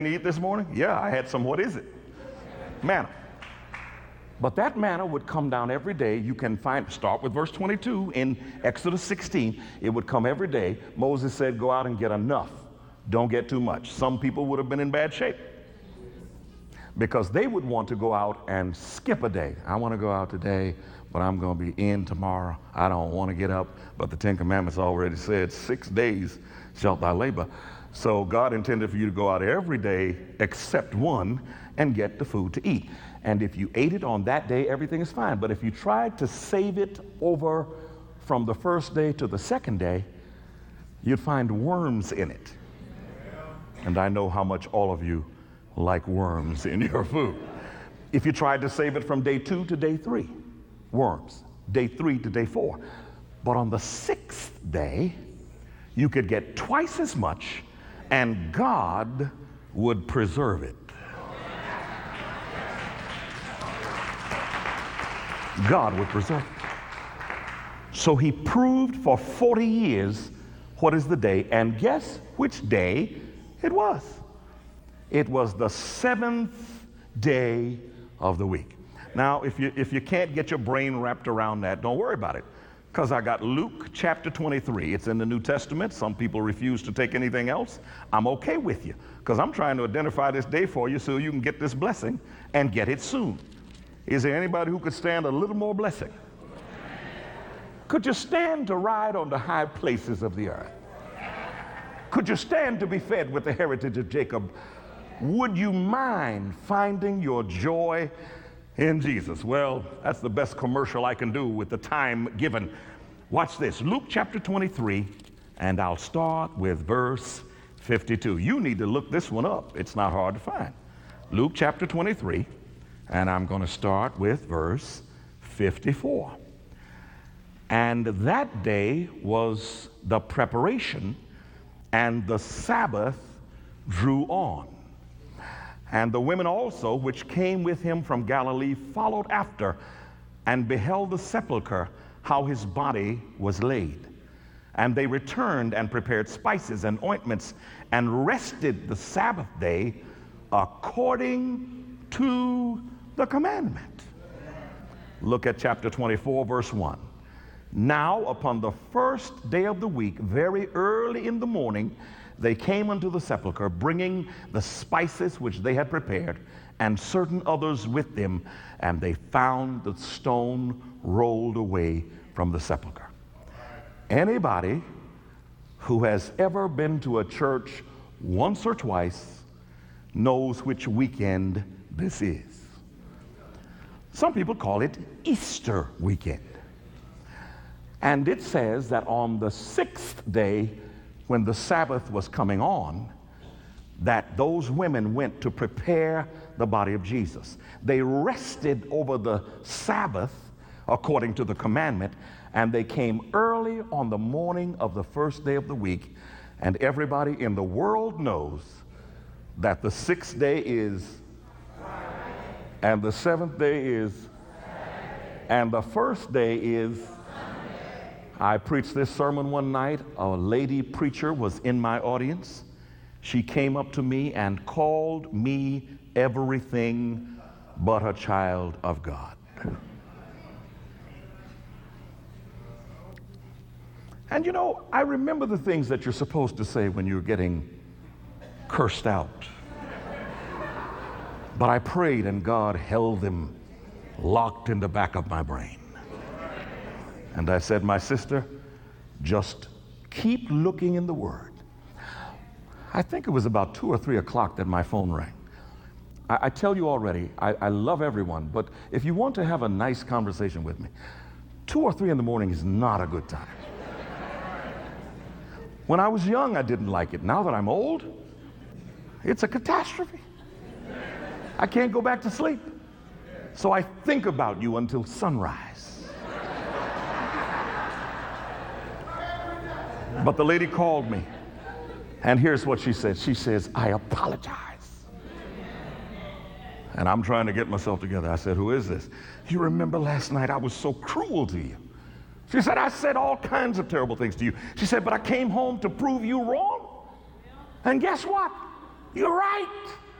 eat this morning? Yeah, I had some. What is it? Manna. But that manna would come down every day. You can start with verse 22 in Exodus 16. It would come every day. Moses said, go out and get enough. Don't get too much. Some people would have been in bad shape because they would want to go out and skip a day. I want to go out today, but I'm going to be in tomorrow. I don't want to get up. But the Ten Commandments already said 6 days shalt thou labor. So God intended for you to go out every day except one and get the food to eat. And if you ate it on that day, everything is fine. But if you tried to save it over from the first day to the second day, you'd find worms in it. And I know how much all of you like worms in your food. If you tried to save it from day 2 to day 3, worms. Day 3 to day 4. But on the 6th day, you could get twice as much, and God would preserve it. God would preserve it. So he proved for 40 years what is the day, and guess which day it was? It was the 7th day of the week. Now, if you can't get your brain wrapped around that, don't worry about it, because I got Luke chapter 23. It's in the New Testament. Some people refuse to take anything else. I'm okay with you, because I'm trying to identify this day for you so you can get this blessing and get it soon. Is there anybody who could stand a little more blessing? Could you stand to ride on the high places of the earth? Could you stand to be fed with the heritage of Jacob? Would you mind finding your joy in Jesus? Well, that's the best commercial I can do with the time given. Watch this, Luke chapter 23, and I'll start with verse 52. You need to look this one up. It's not hard to find. Luke chapter 23, and I'm going to start with verse 54. And that day was the preparation, and the Sabbath drew on. And the women also, which came with him from Galilee, followed after, and beheld the sepulchre, how his body was laid. And they returned and prepared spices and ointments, and rested the Sabbath day according to the commandment. Look at chapter 24, verse 1. Now upon the first day of the week, very early in the morning, they came unto the sepulchre, bringing the spices which they had prepared, and certain others with them, and they found the stone rolled away from the sepulchre. Anybody who has ever been to a church once or twice knows which weekend this is. Some people call it Easter weekend. And it says that on the 6th day, when the Sabbath was coming on, that those women went to prepare the body of Jesus. They rested over the Sabbath according to the commandment, and they came early on the morning of the first day of the week, and everybody in the world knows that the 6th day is Friday, and the 7th day is Saturday, and the first day is Sunday. I preached this sermon one night. A lady preacher was in my audience. She came up to me and called me everything but a child of God. And you know, I remember the things that you're supposed to say when you're getting cursed out. But I prayed and God held them locked in the back of my brain. And I said, my sister, just keep looking in the Word. I think it was about 2 or 3 o'clock that my phone rang. I tell you already, I love everyone, but if you want to have a nice conversation with me, 2 or 3 in the morning is not a good time. When I was young, I didn't like it. Now that I'm old, it's a catastrophe. I can't go back to sleep. So I think about you until sunrise. But the lady called me, and here's what she said. She says, I apologize. And I'm trying to get myself together. I said, who is this? You remember last night I was so cruel to you. She said, I said all kinds of terrible things to you. She said, but I came home to prove you wrong. And guess what? You're right.